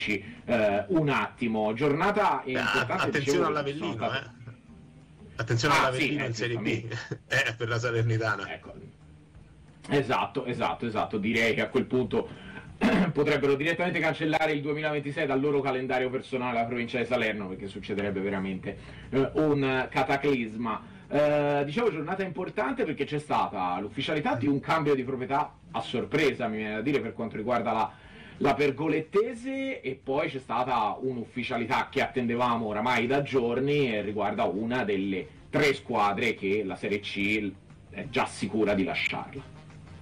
un attimo. Giornata importante. Attenzione all'Avellino, attenzione all'Avellino in Serie B per la Salernitana. Ecco. Esatto, direi che a quel punto potrebbero direttamente cancellare il 2026 dal loro calendario personale alla provincia di Salerno, perché succederebbe veramente un cataclisma. Dicevo, giornata importante perché c'è stata l'ufficialità di un cambio di proprietà a sorpresa, mi viene da dire, per quanto riguarda la Pergolettese, e poi c'è stata un'ufficialità che attendevamo oramai da giorni e riguarda una delle 3 squadre che la Serie C è già sicura di lasciarla.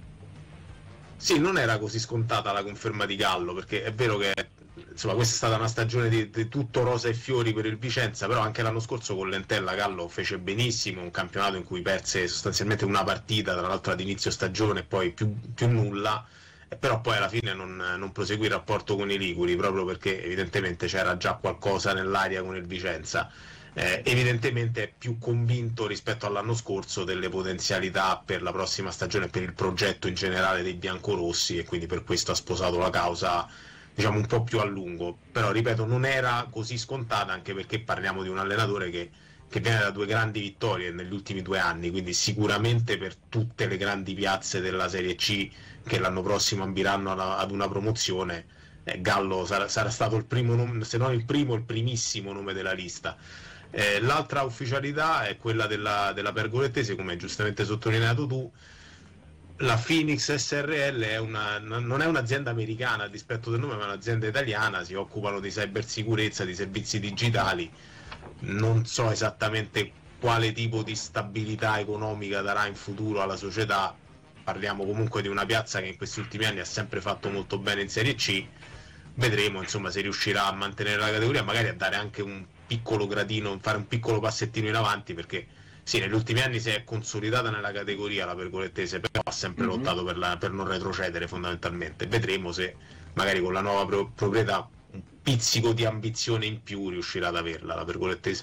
Sì, non era così scontata la conferma di Gallo, perché è vero che insomma questa è stata una stagione di tutto rosa e fiori per il Vicenza, però anche l'anno scorso con l'Entella Gallo fece benissimo, un campionato in cui perse sostanzialmente una partita, tra l'altro ad inizio stagione, e poi più nulla, però poi alla fine non proseguì il rapporto con i liguri, proprio perché evidentemente c'era già qualcosa nell'aria con il Vicenza. Evidentemente è più convinto rispetto all'anno scorso delle potenzialità per la prossima stagione e per il progetto in generale dei biancorossi, e quindi per questo ha sposato la causa, diciamo, un po' più a lungo. Però ripeto, non era così scontata, anche perché parliamo di un allenatore che viene da 2 grandi vittorie negli ultimi 2 anni, quindi sicuramente per tutte le grandi piazze della Serie C che l'anno prossimo ambiranno ad una promozione, Gallo sarà stato il primo nome, se non il primo, il primissimo nome della lista. L'altra ufficialità è quella della Pergolettese, come giustamente sottolineato tu. La Phoenix SRL non è un'azienda americana a dispetto del nome, ma è un'azienda italiana, si occupano di cybersicurezza, di servizi digitali. Non so esattamente quale tipo di stabilità economica darà in futuro alla società, parliamo comunque di una piazza che in questi ultimi anni ha sempre fatto molto bene in Serie C. Vedremo insomma se riuscirà a mantenere la categoria, magari a dare anche un piccolo gradino, fare un piccolo passettino in avanti, perché sì, negli ultimi anni si è consolidata nella categoria la Pergolettese, però ha sempre lottato per non retrocedere fondamentalmente. Vedremo se magari con la nuova proprietà un pizzico di ambizione in più riuscirà ad averla la Pergolettese.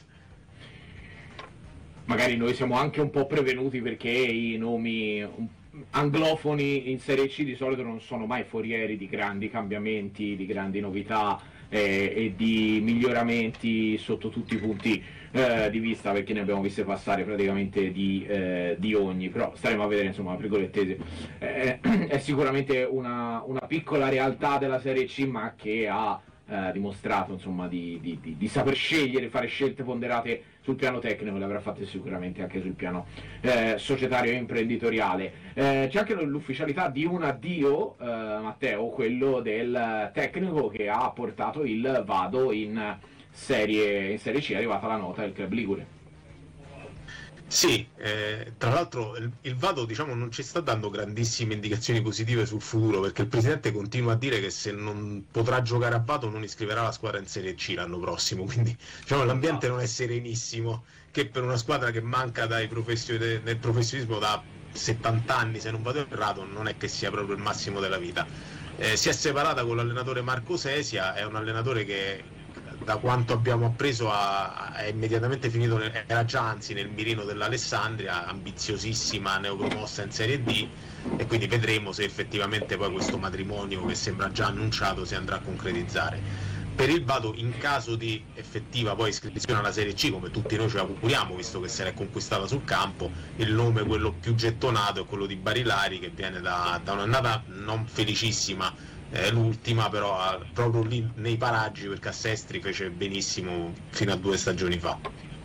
Magari noi siamo anche un po' prevenuti, perché i nomi anglofoni in Serie C di solito non sono mai forieri di grandi cambiamenti, di grandi novità e di miglioramenti sotto tutti i punti di vista, perché ne abbiamo viste passare praticamente di ogni. Però staremo a vedere, insomma, la Pergolettese è sicuramente una piccola realtà della Serie C, ma che ha dimostrato, insomma, di saper scegliere, fare scelte ponderate sul piano tecnico, le avrà fatte sicuramente anche sul piano societario e imprenditoriale. C'è anche l'ufficialità di un addio, Matteo, quello del tecnico che ha portato il Vado in Serie C, è arrivata la nota del club ligure. Sì, tra l'altro il Vado, diciamo, non ci sta dando grandissime indicazioni positive sul futuro, perché il presidente continua a dire che se non potrà giocare a Vado non iscriverà la squadra in Serie C l'anno prossimo, quindi diciamo l'ambiente non è serenissimo, che per una squadra che manca del professionismo da 70 anni, se non vado errato, non è che sia proprio il massimo della vita. Si è separata con l'allenatore Marco Sesia, è un allenatore che da quanto abbiamo appreso è immediatamente finito, era già anzi nel mirino dell'Alessandria, ambiziosissima, neopromossa in Serie D, e quindi vedremo se effettivamente poi questo matrimonio che sembra già annunciato si andrà a concretizzare. Per il Vado, in caso di effettiva poi iscrizione alla Serie C, come tutti noi ci auguriamo, visto che se l'è conquistata sul campo, il nome quello più gettonato è quello di Barilari, che viene da un'annata non felicissima, l'ultima, però proprio lì nei paraggi, perché a Sestri fece benissimo fino a 2 stagioni fa.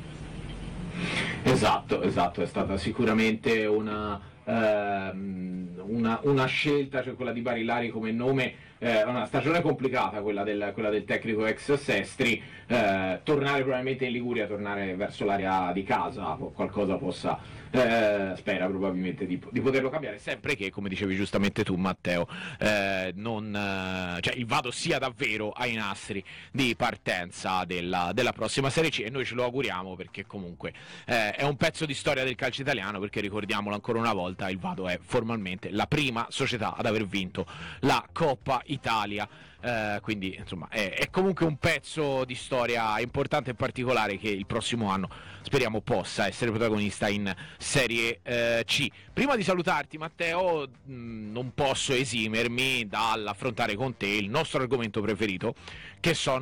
Esatto, è stata sicuramente una scelta, cioè quella di Barilari come nome. Una stagione complicata quella del tecnico ex Sestri. Tornare probabilmente in Liguria, tornare verso l'area di casa, qualcosa possa spera probabilmente di poterlo cambiare, sempre che, come dicevi giustamente tu, Matteo, cioè il Vado sia davvero ai nastri di partenza della prossima Serie C, e noi ce lo auguriamo, perché comunque è un pezzo di storia del calcio italiano, perché ricordiamolo ancora una volta, il Vado è formalmente la prima società ad aver vinto la Coppa Italia. Quindi insomma è comunque un pezzo di storia importante e particolare che il prossimo anno speriamo possa essere protagonista in Serie C. Prima di salutarti, Matteo, non posso esimermi dall'affrontare con te il nostro argomento preferito, che sono